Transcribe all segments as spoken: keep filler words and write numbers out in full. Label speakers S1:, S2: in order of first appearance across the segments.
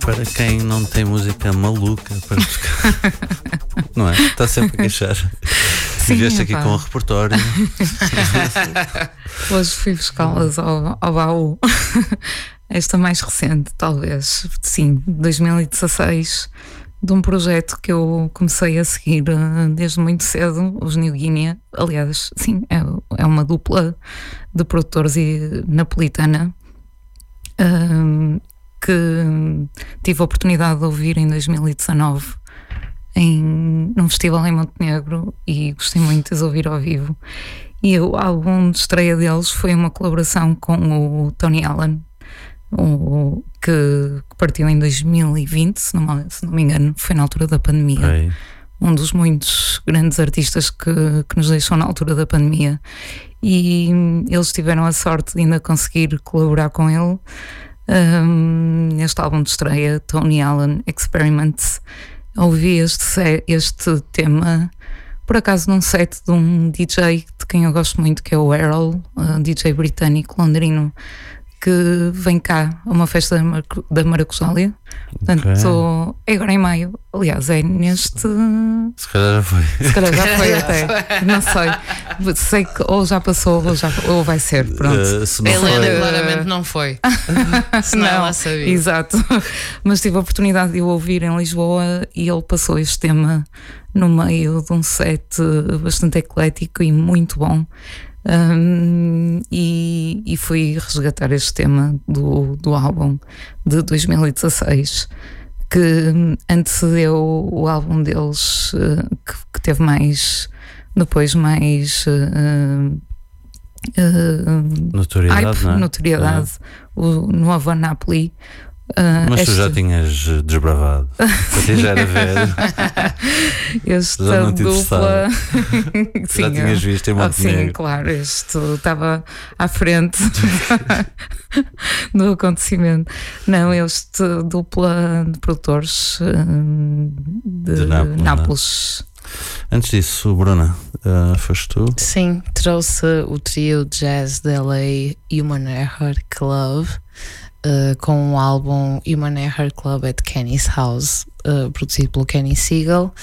S1: para quem não tem música maluca para buscar. Não é? Está sempre a queixar.
S2: Sim,
S1: vieste aqui
S2: epá.
S1: com o repertório.
S2: Hoje fui buscá-las ao, ao baú. Esta mais recente, talvez, sim, dois mil e dezasseis, de um projeto que eu comecei a seguir uh, desde muito cedo, os New Guinea. Aliás, sim, é, é uma dupla de produtores e napolitana uh, que tive a oportunidade de ouvir em dois mil e dezanove em, num festival em Montenegro, e gostei muito de os ouvir ao vivo. E o álbum de estreia deles foi uma colaboração com o Tony Allen, o, que, que partiu em dois mil e vinte, se não, se não me engano, foi na altura da pandemia.
S1: Ei.
S2: Um dos muitos grandes artistas que, que nos deixou na altura da pandemia. E eles tiveram a sorte de ainda conseguir colaborar com ele um, neste álbum de estreia, Tony Allen Experiments. Ouvi este, este tema por acaso num set de um D J de quem eu gosto muito, que é o Errol, um D J britânico londrino, que vem cá a uma festa da, Mar- da Maracujália. Portanto,
S1: Ok.
S2: tô- é agora em maio. Aliás, é neste.
S1: Se calhar já foi.
S2: Se calhar já foi até. Não sei. Sei que ou já passou ou, já, ou vai ser. Pronto.
S1: Uh, se não
S3: Helena
S1: foi,
S3: claramente não foi. Senão ela sabia.
S2: Exato. Mas tive a oportunidade de o ouvir em Lisboa e ele passou este tema no meio de um set bastante eclético e muito bom. Um, e, e fui resgatar este tema do, do álbum de dois mil e dezasseis, que antecedeu o álbum deles, uh, que, que teve mais depois mais uh, uh,
S1: notoriedade,
S2: hype,
S1: não é?
S2: notoriedade, o Nuovo Napoli. Uh,
S1: Mas tu
S2: este,
S1: já tinhas desbravado. Para ti já era velho.
S2: esta
S1: já não te
S2: dupla
S1: Já tinhas visto em
S2: ah, sim,
S1: Montenegro.
S2: claro, isto estava à frente do acontecimento. Não, este dupla de produtores hum, de,
S1: De Nápoles, não é?
S2: Nápoles.
S1: Antes disso, Bruna, uh, foste tu?
S3: Sim, trouxe o trio jazz de L A Human Error Club, uh, com o álbum Human Error Club at Kenny's House, uh, produzido pelo Kenny Siegel.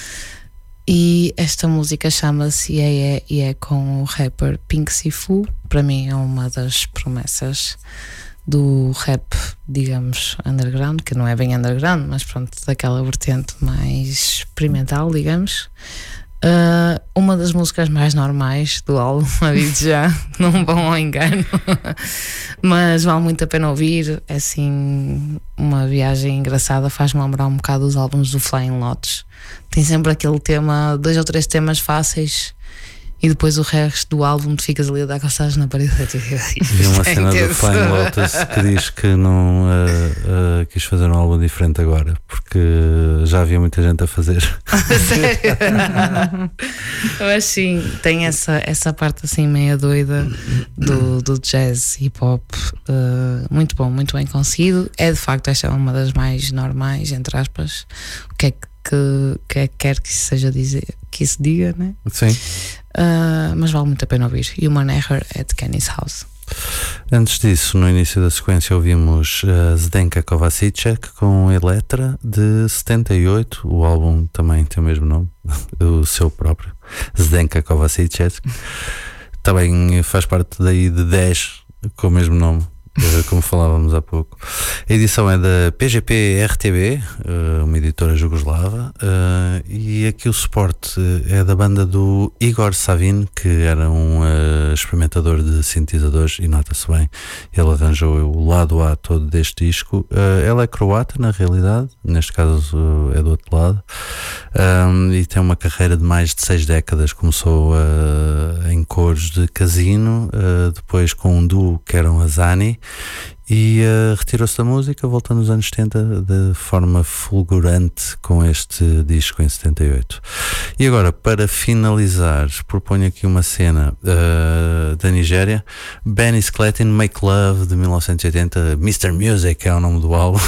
S3: E esta música chama-se Yeah, e é com o rapper Pink Sifu. Para mim é uma das promessas do rap, digamos, underground, que não é bem underground, mas pronto, daquela vertente mais experimental, digamos. Uh, uma das músicas mais normais do álbum, digo já, não vão ao engano, mas vale muito a pena ouvir. É assim uma viagem engraçada, faz-me lembrar um bocado os álbuns do Flying Lotus. Tem sempre aquele tema, dois ou três temas fáceis, e depois o resto do álbum tu ficas ali a dar coçadas na parede.
S1: Vi uma cena do Flying Lotus que diz que não uh, uh, quis fazer um álbum diferente agora, porque já havia muita gente a fazer.
S3: Sério? Mas sim, tem essa, essa parte assim meia doida do, do jazz hip hop, uh, muito bom, muito bem conseguido. É de facto, esta é uma das mais normais, entre aspas. O que é que, que, que, é que quer que isso seja dizer, que isso diga, né?
S1: Sim.
S3: Uh, mas vale muito a pena ouvir. Human Error at Kenny's House.
S1: Antes disso, no início da sequência, ouvimos uh, Zdenka Kovacic com Eletra, de setenta e oito. O álbum também tem o mesmo nome, o seu próprio, Zdenka Kovacic. Também faz parte daí de dez com o mesmo nome, como falávamos há pouco. A edição é da P G P R T B, uma editora jugoslava, e aqui o suporte é da banda do Igor Savin, que era um experimentador de sintetizadores, e nota-se bem, ele arranjou o lado A todo deste disco. Ela é croata, na realidade, neste caso é do outro lado, e tem uma carreira de mais de seis décadas. Começou em cores de casino, depois com um duo que eram a Zani, e uh, retirou-se da música, voltou nos anos setenta de forma fulgurante com este disco em setenta e oito. E agora, para finalizar, proponho aqui uma cena uh, da Nigéria, Benny Skeleton, Make Love, de mil novecentos e oitenta. mister Music é o nome do álbum.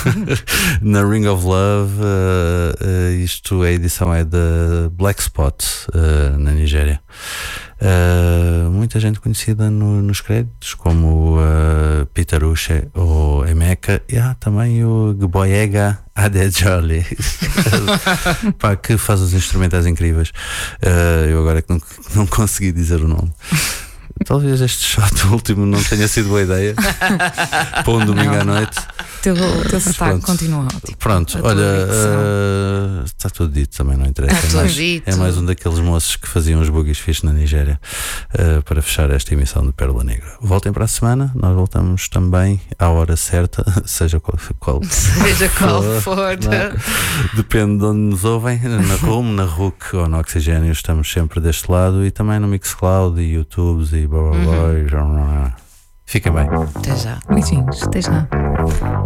S1: Na Ring of Love, uh, uh, isto, a edição é da Black Spot, uh, na Nigéria. Uh, muita gente conhecida no, nos créditos, como uh, Peter Uche ou Emeka, e há também o Gboyega Adejole, pá, que faz os instrumentais incríveis. Uh, eu agora que não, não consegui dizer o nome. Talvez este shot último não tenha sido boa ideia para um domingo à noite.
S2: O teu, teu sotaque continua ótimo.
S1: Pronto, olha, uh, está tudo dito também, não interessa.
S3: Está
S1: É mais,
S3: dito.
S1: é mais um daqueles moços que faziam os boogies fixe na Nigéria, uh, para fechar esta emissão de Pérola Negra. Voltem para a semana, nós voltamos também à hora certa, seja qual, qual
S3: Seja qual
S1: for,
S3: for.
S1: é? Depende de onde nos ouvem, na Room, na R U C ou no Oxigênio, estamos sempre deste lado, e também no Mixcloud e YouTube e blá blá blá. Uhum. Fiquem bem.
S3: Até já.
S2: Beijinhos, até já.